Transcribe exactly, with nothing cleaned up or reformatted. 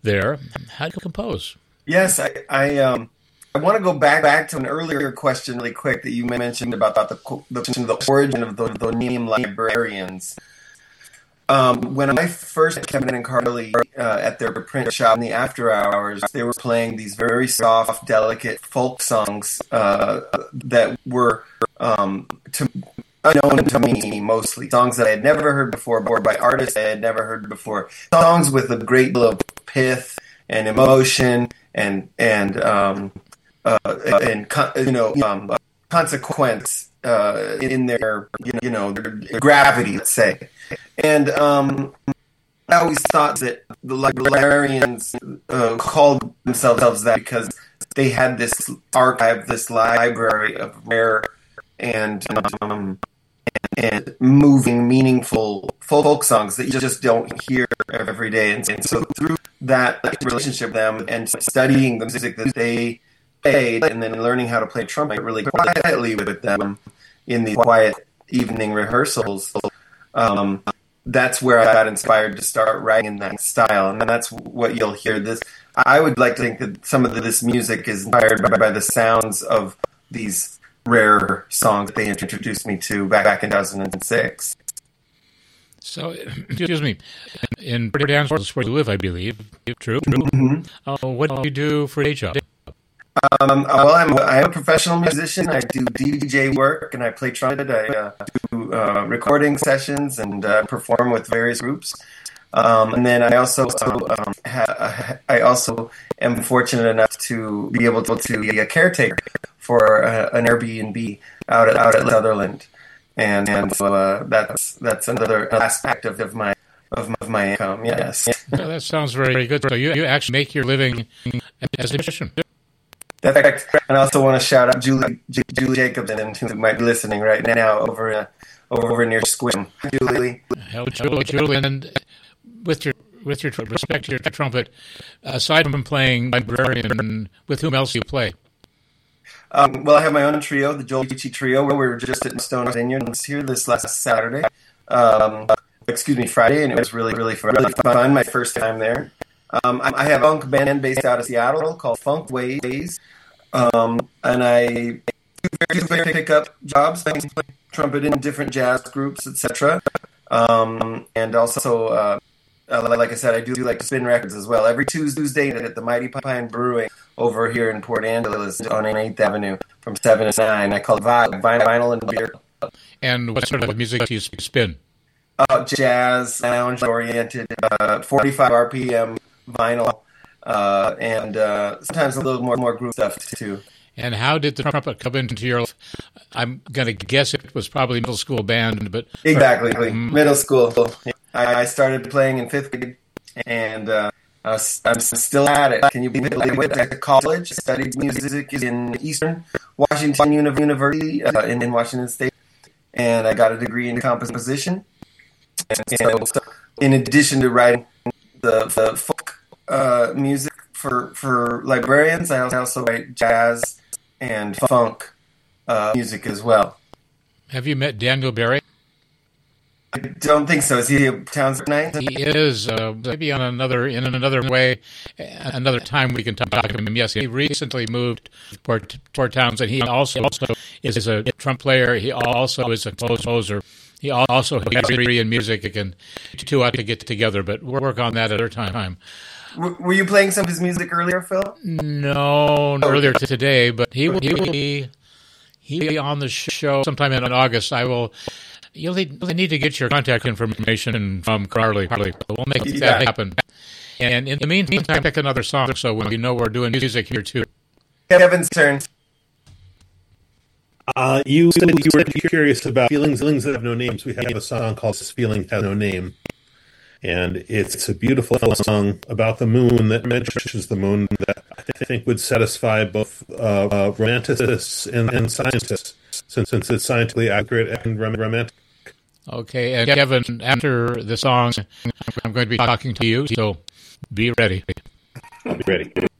there. How do you compose? Yes, I I, um, I want to go back back to an earlier question really quick that you mentioned about, about the, the the origin of the, the name librarians. Um, when I first met Kevin and Carly uh, at their print shop in the after hours, they were playing these very soft, delicate folk songs uh, that were um, to, unknown to me mostly. Songs that I had never heard before, or by artists I had never heard before. Songs with a great deal of pith and emotion and and um, uh, and you know um, consequence uh, in their you know their gravity, let's say. And um, I always thought that the librarians uh, called themselves that because they had this archive, this library of rare and um, and moving, meaningful folk songs that you just don't hear every day. And, and so through that relationship with them and studying the music that they played and then learning how to play trumpet really quietly with them in these quiet evening rehearsals, um, that's where I got inspired to start writing in that style. And that's what you'll hear. This, I would like to think that some of this music is inspired by, by the sounds of these rare songs that they introduced me to back, back in two thousand six. So, excuse me, in Port Angeles is where you live, I believe. True? Mm-hmm. Uh, what do you do for a day job? Um, well, I'm, I'm a professional musician. I do D J work, and I play trumpet. I uh, do uh, recording sessions and uh, perform with various groups. Um, and then I also um, ha- I also am fortunate enough to be able to, to be a caretaker for uh, an Airbnb out at out at Sutherland, and and so uh, that's that's another aspect of, of my of my, of my income. Yes, well, that sounds very good. So you you actually make your living as a musician. That's correct. And I also want to shout out Julie, Julie Jacobson, who might be listening right now over uh, over near Squim. Julie. Hello, Julie. Julie. And with your with your respect to your trumpet, aside from playing librarian, with whom else do you play? Um, well, I have my own trio, the Joel Beachy Trio. We were just at Stone Vineyard here this last Saturday. Um, excuse me, Friday, and it was really, really fun. Really fun. My first time there. Um, I have a funk band based out of Seattle called Funk Ways, um, and I do very pick up jobs, playing trumpet in different jazz groups, et cetera. Um, and also, uh, like I said, I do like to spin records as well. Every Tuesday at the Mighty Pine Brewing over here in Port Angeles on eighth Avenue from seven to nine. I call it Vinyl, Vinyl and Beer. And what sort of music do you spin? Uh, jazz, lounge-oriented, uh, forty-five R P M. Vinyl, uh, and uh, sometimes a little more more group stuff too. And how did the trumpet come into your life? I'm going to guess it was probably middle school band, but exactly or, um, middle school. I, I started playing in fifth grade, and uh, I was, I'm still at it. Can you believe it? I went to college, studied music in Eastern Washington University uh, in, in Washington State, and I got a degree in composition. And so, so in addition to writing the, the folk uh, music for for librarians, I also write jazz and funk uh, music as well. Have you met Daniel Barry? I don't think so. Is he a Townsend? He is. Uh, maybe on another in another way, another time we can talk to him. Yes, he recently moved to Port, Port Townsend. He also also is a trumpet player. He also is a composer. He also has a degree in music, and two ought to get together, but we'll work on that at another time. Were you playing some of his music earlier, Phil? No, oh. earlier today, but he will he, he be on the show sometime in August. I will. You'll need, you'll need to get your contact information from Carly. Carly. We'll make yeah. that happen. And in the meantime, pick another song so when we know we're doing music here too. Kevin's turn. Uh, you said you were curious about feelings, feelings that have no names. We have a song called "Feeling Has No Name," and it's a beautiful song about the moon that mentions the moon that I think would satisfy both uh, uh, romanticists and, and scientists, since, since it's scientifically accurate and romantic. Okay, and Kevin, after the song, I'm going to be talking to you, so be ready. I'll be ready.